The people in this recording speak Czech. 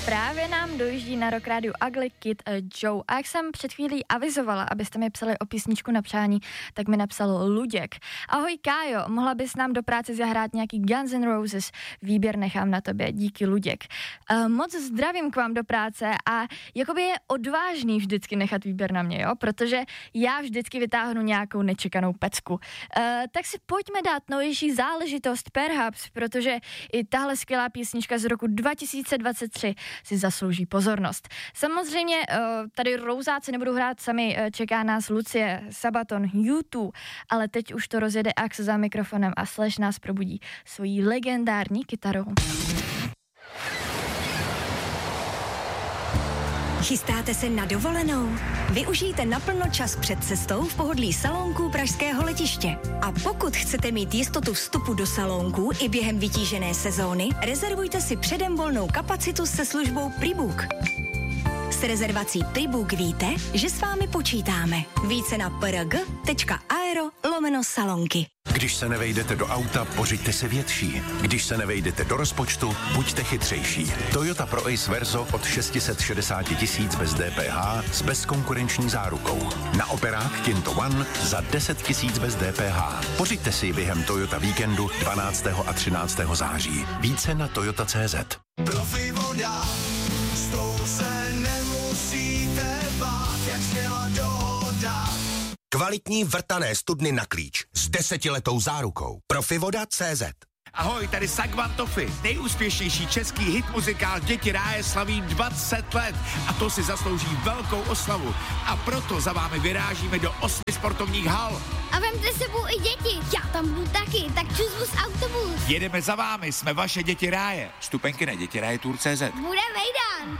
Právě nám dojíždí na Rock Radio Ugly Kid Joe. A jak jsem před chvílí avizovala, abyste mi psali o písničku na přání, tak mi napsal Luděk. Ahoj Kájo, mohla bys nám do práce zahrát nějaký Guns N' Roses? Výběr nechám na tobě, díky Luděk. Moc zdravím k vám do práce a jakoby je odvážný vždycky nechat výběr na mě, jo? Protože já vždycky vytáhnu nějakou nečekanou pecku. Tak si pojďme dát novější záležitost Perhaps, protože i tahle skvělá písnička z roku 2023 si zaslouží pozornost. Samozřejmě tady rouzáci nebudou hrát sami, čeká nás Lucie, Sabaton, U2, ale teď už to rozjede Ax za mikrofonem a Slash nás probudí svojí legendární kytarou. Chystáte se na dovolenou? Využijte naplno čas před cestou v pohodlí salónků pražského letiště. A pokud chcete mít jistotu vstupu do salónků i během vytížené sezóny, rezervujte si předem volnou kapacitu se službou Prebook. S rezervací Prebook víte, že s vámi počítáme. Více na prg.aero/salonky. Když se nevejdete do auta, pořiďte si větší. Když se nevejdete do rozpočtu, buďte chytřejší. Toyota Pro Ace Verso od 660 000 bez DPH s bezkonkurenční zárukou. Na operák Kinto One za 10 000 bez DPH. Pořiďte si ji během Toyota víkendu 12. a 13. září. Více na toyota.cz. Profi voda, s tou se nemusíte bát, jak sněla dohoda. Kvalitní vrtané studny na klíč s 10letou zárukou. Profivoda.cz. Ahoj, tady Sagvan Toffy, nejúspěšnější český hit muzikál Děti ráje slaví 20 let a to si zaslouží velkou oslavu. A proto za vámi vyrážíme do 8 sportovních hal. A vemte sebou i děti, já tam budu taky, tak čus autobus. Jedeme za vámi, jsme vaše Děti ráje. Vstupenky na dětiraje.cz. Bude mejdan.